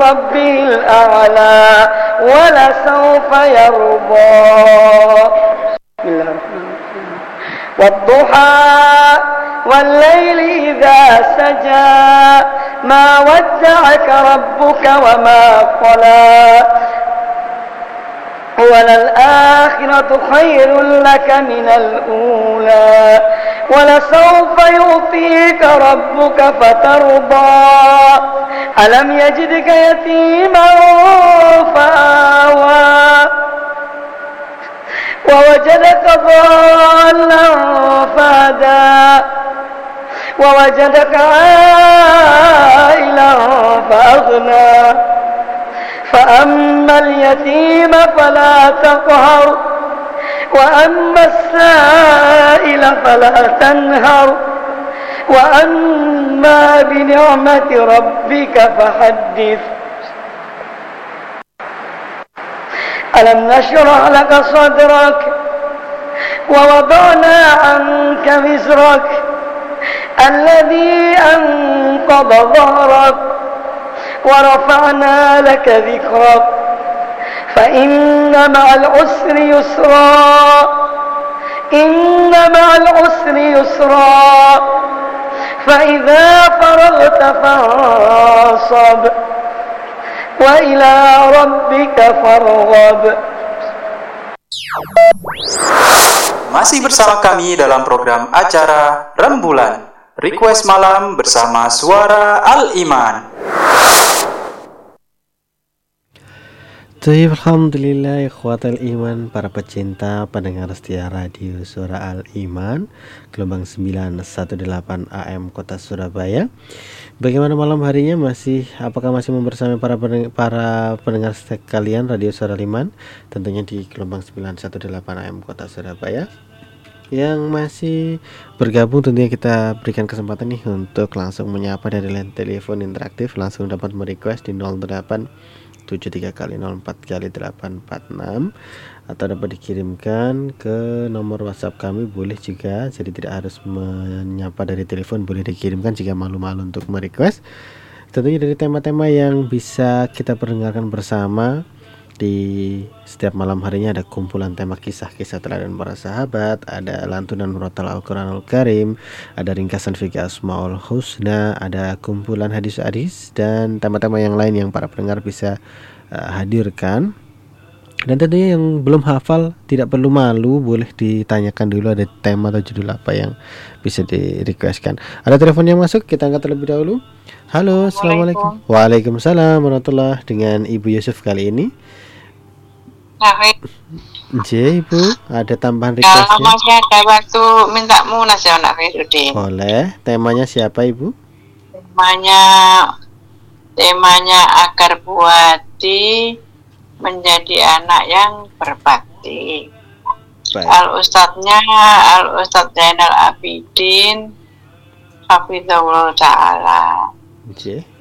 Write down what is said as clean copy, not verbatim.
ربه الأعلى ولسوف يرضى. بسم الله الرحمن الرحيم. والضحى والليل إذا سجى ما ودعك ربك وما قلى وللآخرة خير لك من الأولى ولسوف يعطيك ربك فترضى ألم يجدك يتيما فآوى ووجدك ضالا فهدى ووجدك عائلا فأغنى فأما اليتيم فلا تقهر وأما السائل فلا تنهر وأما بنعمة ربك فحدث. ألم نشرح لك صدرك ووضعنا عنك وزرك الذي أنقض ظهرك ورفعنا لك ذكرك فإن مع العسر يسرا إن مع العسر يسرا فإذا فرغت فانصب وإلى ربك فارغب. Masih bersama kami dalam program acara Rembulan Request Malam bersama Suara Al-Iman. Alhamdulillah ikhwatal iman, para pecinta pendengar setia radio Suara Al-Iman gelombang 918 AM Kota Surabaya. Bagaimana malam harinya? Apakah masih membersama para pendengar setia kalian radio Suara Al-Iman, tentunya di gelombang 918 AM Kota Surabaya. Yang masih bergabung, tentunya kita berikan kesempatan nih untuk langsung menyapa dari line telepon interaktif, langsung dapat merequest di 0873 kali 04 kali 846 atau dapat dikirimkan ke nomor WhatsApp kami, boleh juga. Jadi tidak harus menyapa dari telepon, boleh dikirimkan jika malu-malu untuk merequest. Tentunya dari tema-tema yang bisa kita perdengarkan bersama di setiap malam harinya. Ada kumpulan tema kisah-kisah teladan para sahabat, ada lantunan murotal Al-Quranul Karim, ada ringkasan fikih Asmaul Husna, ada kumpulan hadis-hadis dan tema-tema yang lain yang para pendengar bisa hadirkan. Dan tentunya yang belum hafal tidak perlu malu, boleh ditanyakan dulu ada tema atau judul apa yang bisa di requestkan. Ada telepon yang masuk, kita angkat terlebih dahulu. Halo, assalamualaikum. Waalaikumsalam warahmatullahi. Dengan Ibu Yusuf kali ini. Ibu, ada tambahan requestnya? Kalau masih ada waktu minta munas ya Nak Firudin. Boleh. Temanya siapa Ibu? Temanya agar Buati menjadi anak yang berbakti. Al-Ustadznya Al-Ustadz Zainal Abidin Hafizahullah Ta'ala.